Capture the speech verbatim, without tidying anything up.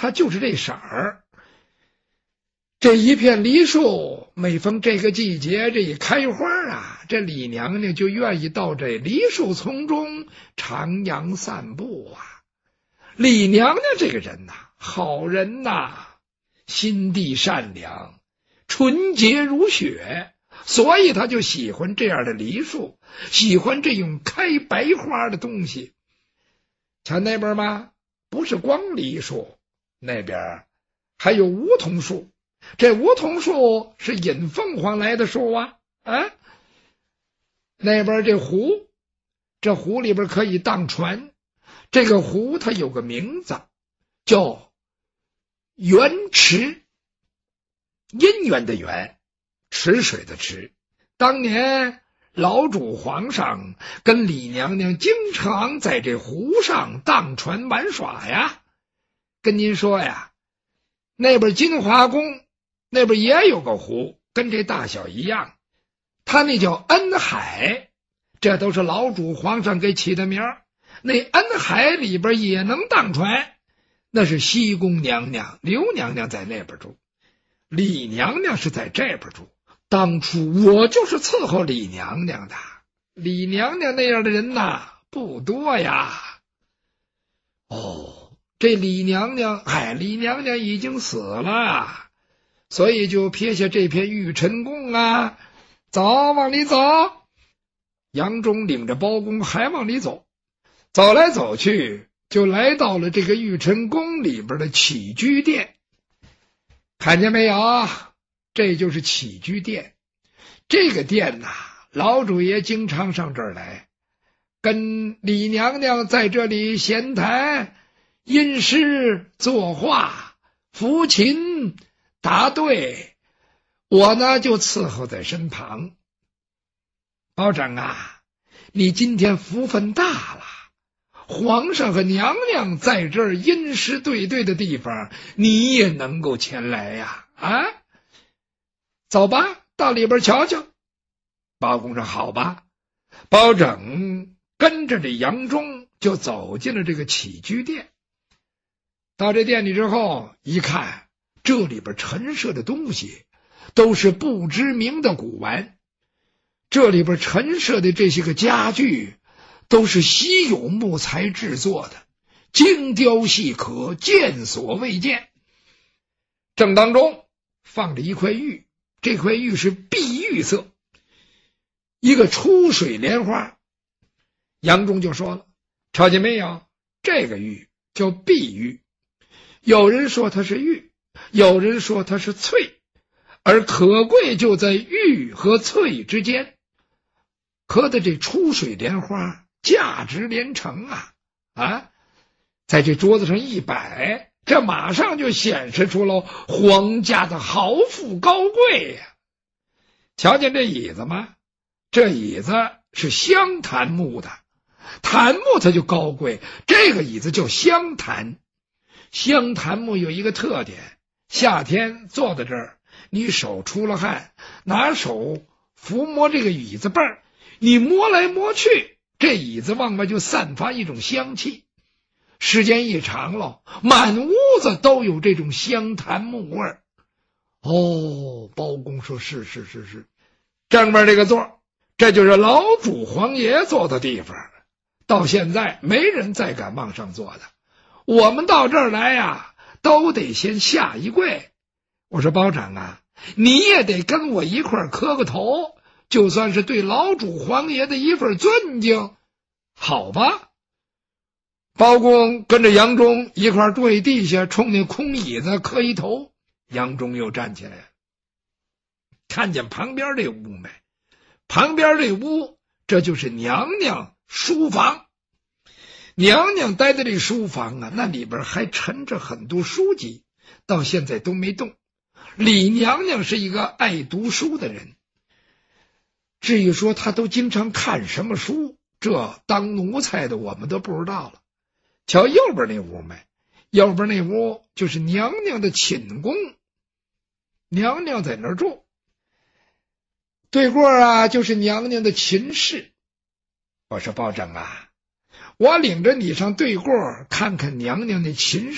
它就是这色儿。这一片梨树，每逢这个季节，这一开花啊，这李娘娘就愿意到这梨树丛中徜徉散步啊。李娘娘这个人呐、啊，好人呐、啊，心地善良，纯洁如雪，所以她就喜欢这样的梨树，喜欢这种开白花的东西。瞧那边吗？不是光梨树，那边还有梧桐树。这梧桐树是引凤凰来的树啊！啊，那边这湖，这湖里边可以荡船。这个湖它有个名字，叫源池，姻缘的缘，池水的池。当年老主皇上跟李娘娘经常在这湖上荡船玩耍呀。跟您说呀，那边金华宫那边也有个湖，跟这大小一样，它那叫恩海，这都是老主皇上给起的名儿。那恩海里边也能荡船，那是西宫娘娘刘娘娘在那边住，李娘娘是在这边住。当初我就是伺候李娘娘的，李娘娘那样的人呐不多呀。哦，这李娘娘，哎，李娘娘已经死了，所以就撇下这片玉琛宫啊，走，往里走。杨忠领着包公还往里走，走来走去，就来到了这个玉琛宫里边的起居殿。看见没有？这就是起居殿。这个殿呐、啊，老主爷经常上这儿来，跟李娘娘在这里闲谈、吟诗作画、抚琴答对，我呢就伺候在身旁。包拯啊，你今天福分大了，皇上和娘娘在这儿吟诗对对的地方，你也能够前来呀！啊，走吧，到里边瞧瞧。包公说好吧。包拯跟着这杨忠就走进了这个起居殿。到这殿里之后一看，这里边陈设的东西都是不知名的古玩，这里边陈设的这些个家具都是稀有木材制作的，精雕细刻，见所未见。正当中放着一块玉，这块玉是碧玉色，一个出水莲花。杨忠就说了，瞧见没有，这个玉叫碧玉，有人说它是玉，有人说它是翠，而可贵就在玉和翠之间。可的这出水莲花价值连城啊！啊，在这桌子上一摆，这马上就显示出了皇家的豪富高贵呀、啊！瞧见这椅子吗？这椅子是香檀木的，檀木它就高贵，这个椅子叫香檀。香檀木有一个特点，夏天坐在这儿，你手出了汗，拿手抚摸这个椅子背儿，你摸来摸去，这椅子往外就散发一种香气，时间一长了，满屋子都有这种香檀木味儿。哦，包公说是是是是，正面这个座，这就是老主皇爷坐的地方，到现在没人再敢往上坐的。我们到这儿来呀，都得先下一跪。我说包拯啊，你也得跟我一块儿磕个头，就算是对老主皇爷的一份尊敬，好吧？包公跟着杨忠一块儿跪地下，冲那空椅子磕一头。杨忠又站起来了，看见旁边这屋没？旁边这屋，这就是娘娘书房。娘娘待的这书房啊，那里边还陈着很多书籍，到现在都没动。李娘娘是一个爱读书的人，至于说她都经常看什么书，这当奴才的我们都不知道了。瞧右边那屋没？右边那屋就是娘娘的寝宫，娘娘在那儿住。对过啊，就是娘娘的寝室。我说包拯啊，我领着你上对过看看娘娘的寝室。